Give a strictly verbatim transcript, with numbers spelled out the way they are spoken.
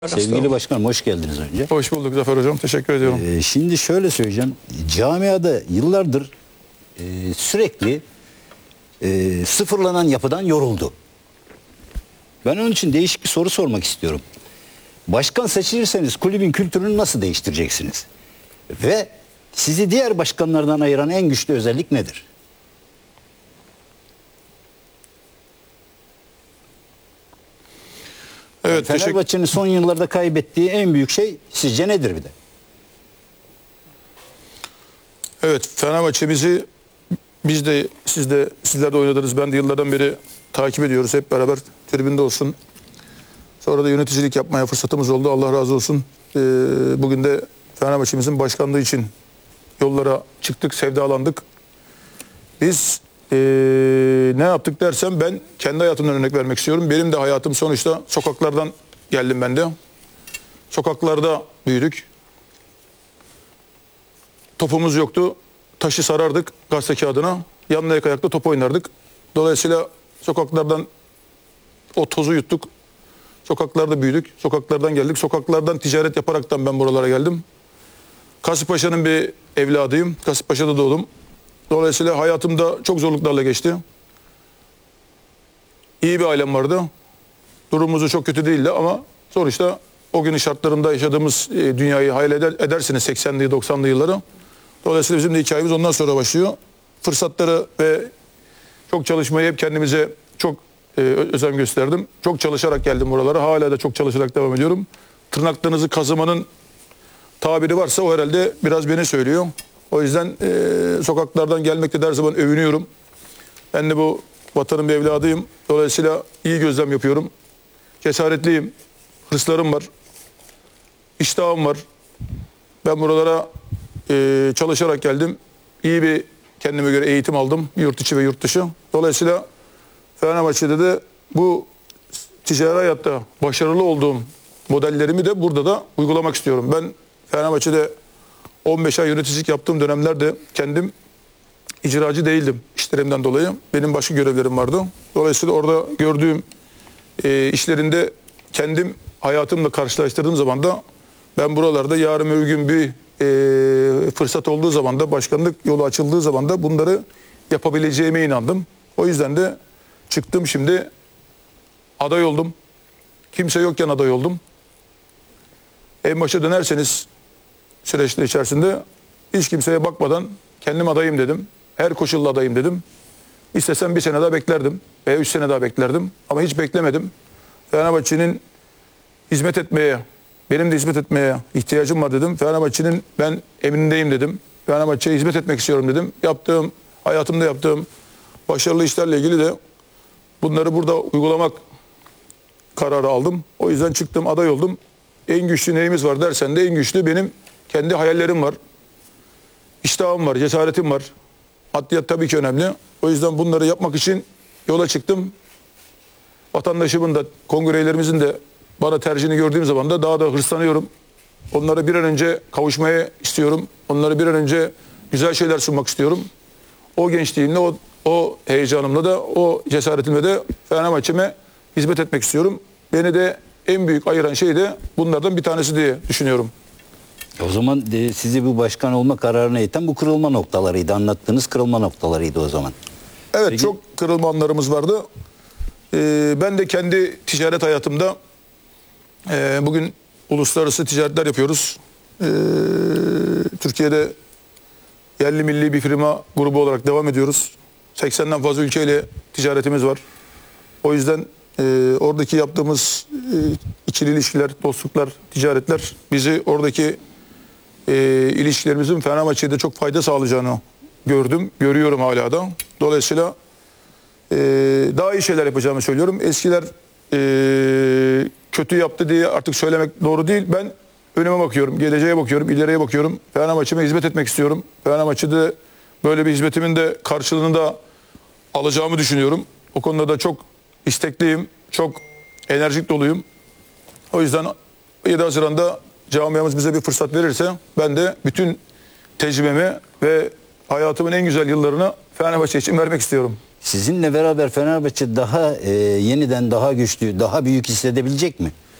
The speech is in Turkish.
Sevgili başkanım, hoş geldiniz önce. Hoş bulduk Zafer Hocam. Teşekkür ediyorum. Ee, şimdi şöyle söyleyeceğim. Camiada yıllardır e, sürekli e, sıfırlanan yapıdan yoruldu. Ben onun için değişik bir soru sormak istiyorum. Başkan seçilirseniz kulübün kültürünü nasıl değiştireceksiniz? Ve sizi diğer başkanlardan ayıran en güçlü özellik nedir? Evet, Yani Fenerbahçe'nin son yıllarda kaybettiği en büyük şey sizce nedir bir de? Evet, Fenerbahçe'mizi biz de siz de sizler de oynadınız. Ben de yıllardan beri takip ediyoruz. Hep beraber tribünde olsun. Sonra da yöneticilik yapmaya fırsatımız oldu. Allah razı olsun. Ee, bugün de Fenerbahçe'mizin başkanlığı için yollara çıktık, sevdalandık. Biz ee, ne yaptık dersem ben kendi hayatımdan örnek vermek istiyorum. Benim de hayatım sonuçta sokaklardan geldim ben de. Sokaklarda büyüdük. Topumuz yoktu. Taşı sarardık gazete kağıdına. Yanına ayak ayakta top oynardık. Dolayısıyla sokaklardan o tozu yuttuk. Sokaklarda büyüdük. Sokaklardan geldik. Sokaklardan ticaret yaparaktan ben buralara geldim. Kasımpaşa'nın bir evladıyım. Kasımpaşa'da doğdum. Dolayısıyla hayatımda çok zorluklarla geçti. İyi bir ailem vardı. Durumumuzu çok kötü değildi ama sonuçta o günün şartlarında yaşadığımız e, dünyayı hayal eder, edersiniz seksenli doksanlı yılları. Dolayısıyla bizim de hikayemiz ondan sonra başlıyor. Fırsatları ve çok çalışmayı hep kendimize çok e, özen gösterdim. Çok çalışarak geldim buralara. Hala da çok çalışarak devam ediyorum. Tırnaklarınızı kazımanın tabiri varsa o herhalde biraz beni söylüyor. O yüzden e, sokaklardan gelmekte de her zaman övünüyorum. Ben de bu vatanın bir evladıyım. Dolayısıyla iyi gözlem yapıyorum. Cesaretliyim. Hırslarım var. İştahım var. Ben buralara e, çalışarak geldim. İyi bir kendime göre eğitim aldım. Yurt içi ve yurt dışı. Dolayısıyla Fenerbahçe'de de bu ticari hayatta başarılı olduğum modellerimi de burada da uygulamak istiyorum. Ben Fenerbahçe'de on beş ay yöneticilik yaptığım dönemlerde kendim icracı değildim işlerimden dolayı. Benim başka görevlerim vardı. Dolayısıyla orada gördüğüm e, işlerinde kendim hayatımla karşılaştırdığım zaman da ben buralarda yarın öbür gün bir e, fırsat olduğu zaman da başkanlık yolu açıldığı zaman da bunları yapabileceğime inandım. O yüzden de çıktım şimdi aday oldum. Kimse yokken aday oldum. En başa dönerseniz süreçte içerisinde hiç kimseye bakmadan kendim adayım dedim. Her koşulla adayım dedim. İstesem bir sene daha beklerdim. Veya üç sene daha beklerdim. Ama hiç beklemedim. Fenerbahçe'nin hizmet etmeye, benim de hizmet etmeye ihtiyacım var dedim. Fenerbahçe'nin ben emrindeyim dedim. Fenerbahçe'ye hizmet etmek istiyorum dedim. Yaptığım, hayatımda yaptığım başarılı işlerle ilgili de bunları burada uygulamak kararı aldım. O yüzden çıktım, aday oldum. En güçlü neyimiz var dersen de en güçlü benim kendi hayallerim var. İştahım var, cesaretim var. Maddiyat tabii ki önemli. O yüzden bunları yapmak için yola çıktım. Vatandaşımın da, kongrelerimizin de bana tercihini gördüğüm zaman da daha da hırslanıyorum. Onlara bir an önce kavuşmaya istiyorum. Onlara bir an önce güzel şeyler sunmak istiyorum. O gençliğimle, o, o heyecanımla da, o cesaretimle de Fenerbahçe'me hizmet etmek istiyorum. Beni de en büyük ayıran şey de bunlardan bir tanesi diye düşünüyorum. O zaman de, sizi bu başkan olma kararına iten bu kırılma noktalarıydı. Anlattığınız kırılma noktalarıydı o zaman. Evet, Peki, çok kırılma anlarımız vardı. Ee, ben de kendi ticaret hayatımda e, bugün uluslararası ticaretler yapıyoruz. Ee, Türkiye'de yerli milli bir firma grubu olarak devam ediyoruz. seksenden fazla ülkeyle ticaretimiz var. O yüzden e, oradaki yaptığımız e, ikili ilişkiler, dostluklar, ticaretler bizi oradaki e, ilişkilerimizin Fenerbahçe'de çok fayda sağlayacağını gördüm, görüyorum hala da. Dolayısıyla e, daha iyi şeyler yapacağımı söylüyorum. Eskiler e, kötü yaptı diye artık söylemek doğru değil. Ben önüme bakıyorum, geleceğe bakıyorum, ileriye bakıyorum. Fenerbahçe'me hizmet etmek istiyorum. Fenerbahçe'de böyle bir hizmetimin de karşılığını da alacağımı düşünüyorum. O konuda da çok istekliyim, çok enerjik doluyum. O yüzden yedi Haziran'da camiamız bize bir fırsat verirse ben de bütün tecrübemi ve hayatımın en güzel yıllarını Fenerbahçe için vermek istiyorum. Sizinle beraber Fenerbahçe daha e, yeniden daha güçlü, daha büyük hissedebilecek mi?